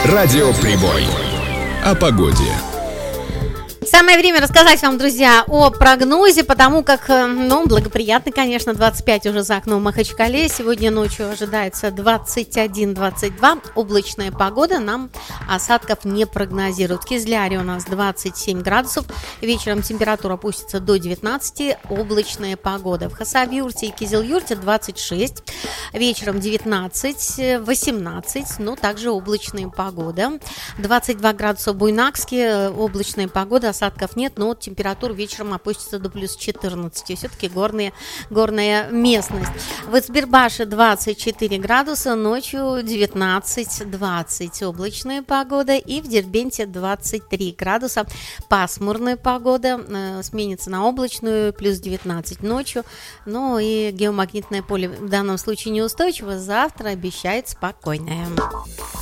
Радиоприбой. О погоде. Самое время рассказать вам, друзья, о прогнозе, потому как, благоприятный, конечно, 25 уже за окном в Махачкале. Сегодня ночью ожидается 21-22. Облачная погода, нам осадков не прогнозируют. В Кизляре у нас 27 градусов, вечером температура опустится до 19, облачная погода. В Хасавюрте и Кизилюрте 26, вечером 19, 18, но также облачная погода. 22 градуса в Буйнакске, облачная погода, осадков нет, но температура вечером опустится до плюс 14. Все-таки горная местность. В Эцбербаше 24 градуса, ночью 19-20 облачная погода. И в Дербенте 23 градуса пасмурная погода. Сменится на облачную, плюс 19 ночью. Ну и геомагнитное поле в данном случае неустойчиво. Завтра обещает спокойное.